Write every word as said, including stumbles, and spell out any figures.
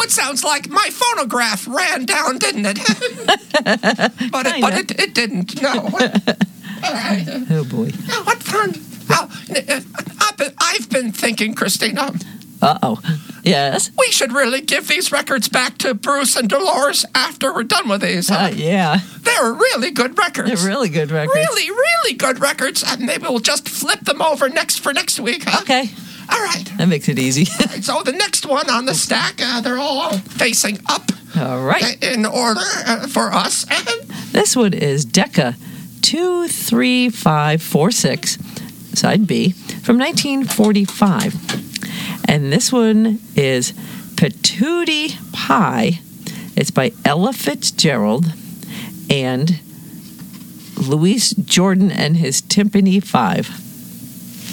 That sounds like my phonograph ran down, didn't it? but it, but it, it didn't, no. All right. Oh, boy. Oh, what fun. Oh, I've been, I've been thinking, Christina. Uh-oh. Yes? We should really give these records back to Bruce and Dolores after we're done with these. Huh? Uh, yeah. They're really good records. They're really good records. Really, really good records. And maybe we'll just flip them over next for next week, huh? Okay. All right. That makes it easy. All right, so the next one on the stack, uh, they're all facing up. All right. In order uh, for us. This one is Decca two three five four six, side B, from nineteen forty-five. And this one is Patootie Pie. It's by Ella Fitzgerald and Louis Jordan and his Timpani Five.